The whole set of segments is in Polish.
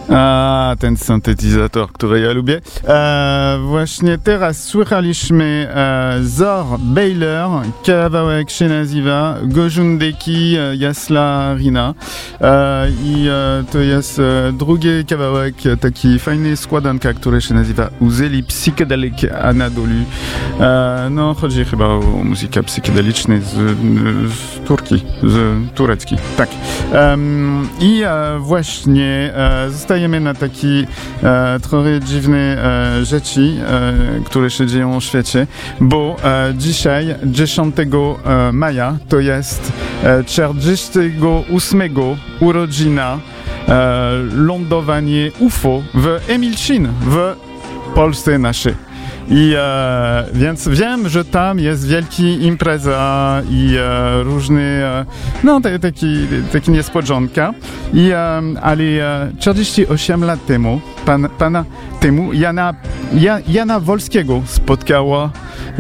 A, ten syntetyzator, który ja lubię. Właśnie teraz słuchaliśmy Zor Baylor, kawałek się nazywa Gojundeki Jasla Rina. I to jest drugi kawałek, taki fajny składanka, który się nazywa Uzeli Psychedelic Anadolu. No, chodzi chyba o muzykę psychedeliczną z Turki, z turecki. Tak. I właśnie zostajemy na taki trochę dziwne rzeczy, które się dzieją w świecie, bo dzisiaj, 10 maja, to jest 48 urodzina lądowanie UFO w Emilcin, w Polsce naszej. I więc wiem, że tam jest wielka impreza i różne, no takie niespodzianka. Ale 48 lat temu, Jana Wolskiego spotkała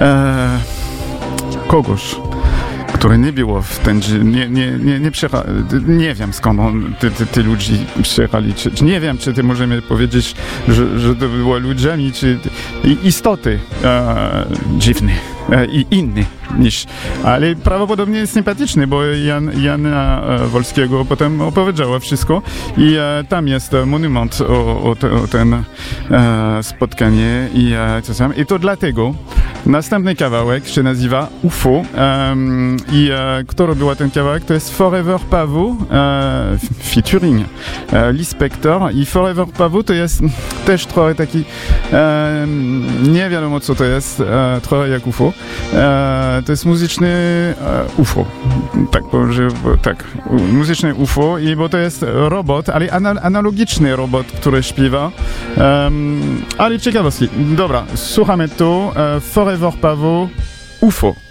kogoś, który nie było w ten nie przyjechał, nie wiem skąd ty ludzi przyjechali, nie wiem, czy ty możemy powiedzieć, że to było ludźmi, czy istoty dziwne i inne niż, ale prawdopodobnie jest sympatyczny, bo Jana Wolskiego potem opowiedziała wszystko i tam jest monument o ten spotkanie i co sam. I to dlatego następny kawałek się nazywa UFO i kto robiła ten kawałek, to jest Forever Pavo featuring Lee Spector i Forever Pavo to jest też trochę taki nie wiadomo co to jest, trochę jak UFO. To jest muzyczny UFO. Tak, muzyczny UFO, i bo to jest robot, ale analogiczny robot, który śpiewa. Ale ciekawostki. Dobra, słuchamy tu Forever Pavo UFO.